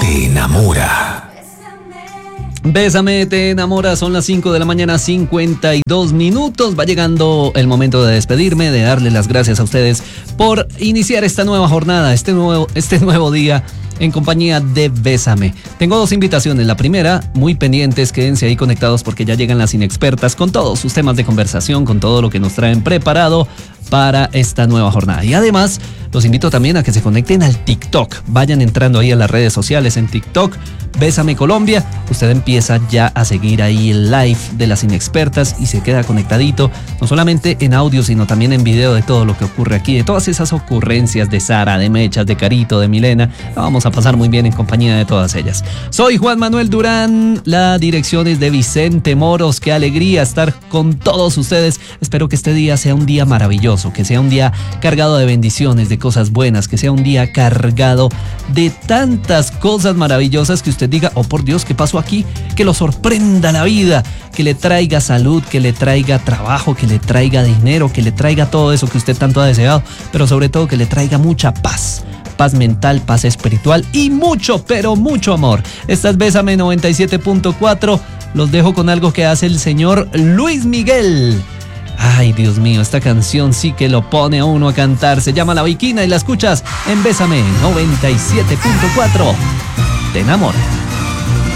te enamora. Bésame, te enamora, son las 5 de la mañana, 52 minutos. Va llegando el momento de despedirme, de darle las gracias a ustedes por iniciar esta nueva jornada, este nuevo día en compañía de Bésame. Tengo dos invitaciones. La primera, muy pendientes, quédense ahí conectados porque ya llegan las inexpertas con todos sus temas de conversación, con todo lo que nos traen preparado para esta nueva jornada. Y además, los invito también a que se conecten al TikTok. Vayan entrando ahí a las redes sociales en TikTok, Bésame Colombia. Usted empieza ya a seguir ahí el live de las inexpertas y se queda conectadito, no solamente en audio, sino también en video de todo lo que ocurre aquí, de todas esas ocurrencias de Sara, de Mechas, de Carito, de Milena. La vamos a pasar muy bien en compañía de todas ellas. Soy Juan Manuel Durán, la dirección es de Vicente Moros. Qué alegría estar con todos ustedes. Espero que este día sea un día maravilloso, que sea un día cargado de bendiciones, de cosas buenas, que sea un día cargado de tantas cosas maravillosas que usted diga, oh por Dios, ¿qué pasó aquí? Que lo sorprenda la vida, que le traiga salud, que le traiga trabajo, que le traiga dinero, que le traiga todo eso que usted tanto ha deseado, pero sobre todo que le traiga mucha paz. Paz mental, paz espiritual y mucho, pero mucho amor. Esta es Bésame 97.4. Los dejo con algo que hace el señor Luis Miguel. Ay, Dios mío, esta canción sí que lo pone a uno a cantar. Se llama La Baiquina y la escuchas en Bésame 97.4. Te enamora.